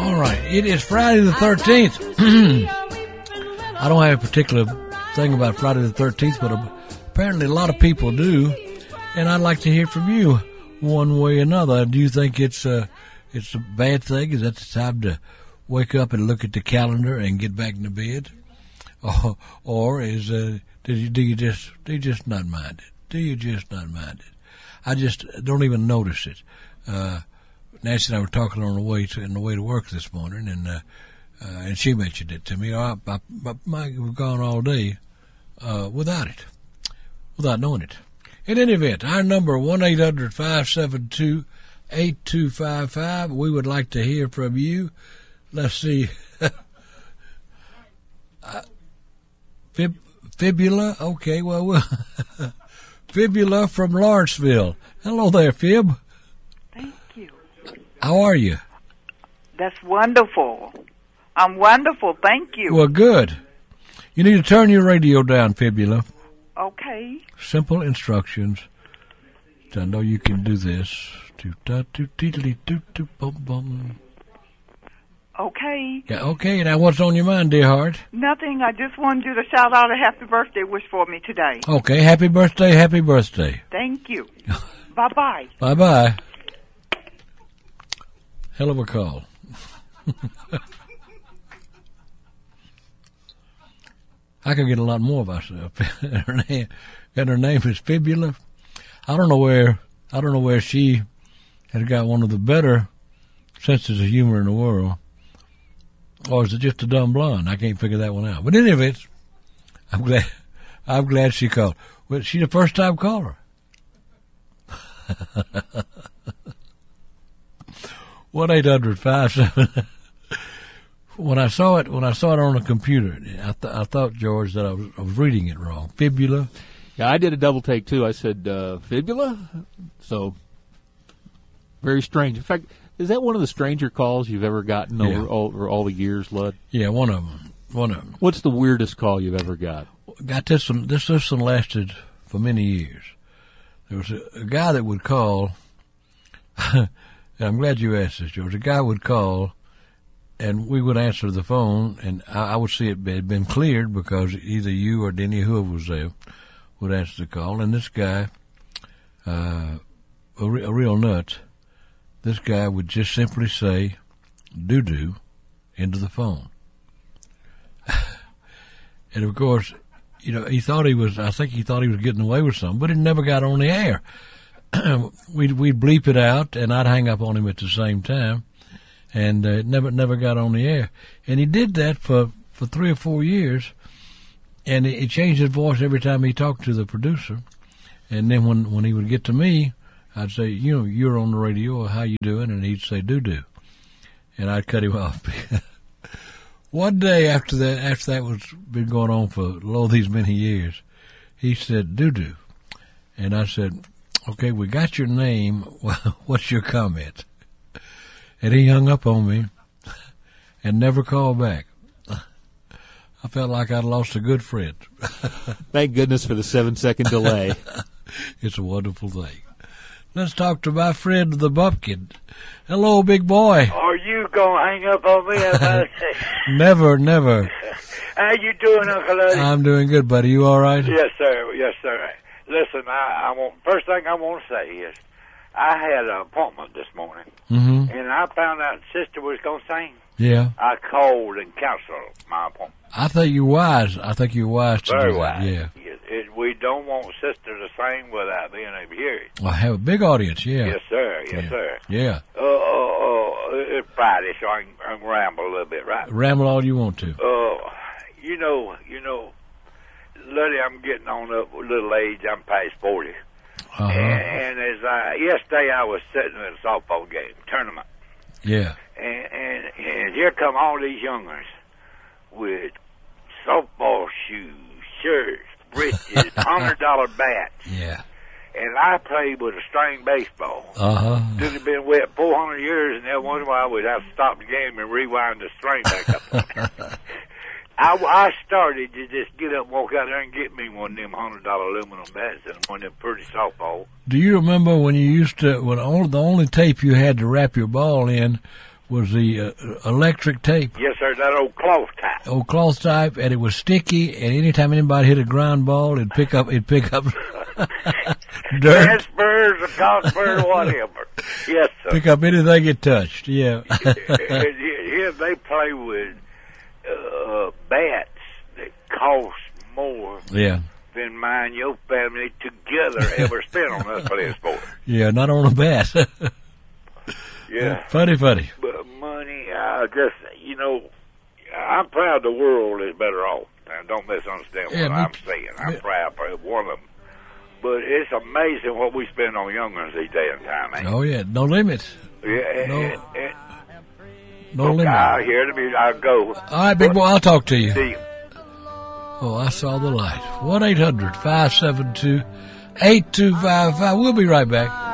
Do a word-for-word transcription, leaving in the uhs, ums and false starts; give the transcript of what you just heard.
All right, it is Friday the thirteenth. I don't have a particular thing about Friday the thirteenth, but apparently a lot of people do, and I'd like to hear from you one way or another. Do you think it's a, it's a bad thing? Is that the time to wake up and look at the calendar and get back into bed? Or, or is uh, do you, do you just do you just not mind it? Do you just not mind it? I just don't even notice it. Uh, Nancy and I were talking on the way to on the way to work this morning, and uh, uh, and she mentioned it to me. I, I, I might have gone all day uh, without it, without knowing it. In any event, our number one eight hundred five seven two eight two five five. We would like to hear from you. Let's see. uh, fib, fibula. Okay, well, we'll Fibula from Lawrenceville. Hello there, Fib. Thank you. How are you? That's wonderful. I'm wonderful. Thank you. Well, good. You need to turn your radio down, Fibula. Okay. Simple instructions. I know you can do this. Okay. Yeah, okay. Now, what's on your mind, dear heart? Nothing. I just wanted you to shout out a happy birthday wish for me today. Okay. Happy birthday. Happy birthday. Thank you. Bye-bye. Bye-bye. Hell of a call. I could get a lot more of myself. her name, and her name is Fibula. I don't know where. I don't know where she has got one of the better senses of humor in the world, or is it just a dumb blonde? I can't figure that one out. But in any event, I'm glad. I'm glad she called. Well, she the first time caller. One eight hundred five seven. When I saw it, when I saw it on the computer, I, th- I thought, George, that I was, I was reading it wrong. Fibula. Yeah, I did a double take too. I said uh, fibula. So very strange. In fact, is that one of the stranger calls you've ever gotten Yeah. over, all, over all the years, Lud? Yeah, one of them. One of them. What's the weirdest call you've ever got? Got this one. This this one lasted for many years. There was a, a guy that would call. And I'm glad you asked this, George. A guy would call, and we would answer the phone, and I, I would see it had been cleared because either you or Denny, whoever was there, would answer the call. And this guy, uh, a, re- a real nut, this guy would just simply say doo-doo into the phone. And, of course, you know, he thought he was, I think he thought he was getting away with something, but it never got on the air. we'd, we'd bleep it out, and I'd hang up on him at the same time, and uh, it never never got on the air. And he did that for, for three or four years, and he, he changed his voice every time he talked to the producer. And then when, when he would get to me, I'd say, you know, you're on the radio, how you doing? And he'd say, doo-doo. And I'd cut him off. One day after that, after that was been going on for lo these many years, he said, doo-doo. And I said, okay, we got your name. What's your comment? And he hung up on me and never called back. I felt like I'd lost a good friend. Thank goodness for the seven-second delay. It's a wonderful thing. Let's talk to my friend, the Bumpkin. Hello, big boy. Are you going to hang up on me? Never, never. How you doing, Uncle Eddie? I'm doing good, buddy. You all right? Yes, sir. Yes, sir. Listen, I, I want first thing I want to say is I had an appointment this morning, Mm-hmm. and I found out Sister was going to sing. Yeah. I called and canceled my appointment. I think you're wise. I think you're wise to Very do wise. that. Yeah. It, it, we don't want Sister to sing without being able to hear it. Well, have a big audience. Yeah. Yes, sir. Yes, yeah. sir. Yeah. Uh, uh, uh, it's Friday, so I can, I can ramble a little bit, right? Ramble all you want to. Uh, you know, you know, Luddy, I'm getting on up a little age. I'm past forty. Uh-huh. And, and as I, yesterday I was sitting at a softball game, tournament. Yeah. And, and, and here come all these youngers with softball shoes, shirts, breeches, hundred dollar bats. Yeah. And I played with a string baseball. Uh-huh. It had been wet four hundred years, and every once in a while we'd have to stop the game and rewind the string back up. I, I started to just get up and walk out there and get me one of them hundred dollar aluminum bats and one of them pretty softball. Do you remember when you used to, when only, the only tape you had to wrap your ball in was the uh, electric tape. Yes, sir, that old cloth type. Old cloth type, and it was sticky. And anytime anybody hit a ground ball, it'd pick up. It'd pick up dirt. Spurs, a cockbird, whatever. Yes, sir. Pick up anything it touched. Yeah. Here they play with uh, bats that cost more Yeah. than mine, your family together ever spent on us playing sports. Yeah, not on a bat. Yeah. Funny, funny. But money, I just, you know, I'm proud the world is better off. Now, don't misunderstand Yeah, what me I'm t- saying. I'm yeah. proud for one of them. But it's amazing what we spend on young ones these days and time, ain't it? Oh, yeah. No limits. Yeah, No. and, and, No okay, limit. I hear the music. I'll go. All right, big boy, I'll talk to you. See you. Oh, I saw the light. one eight hundred five seven two eight two five five. We'll be right back.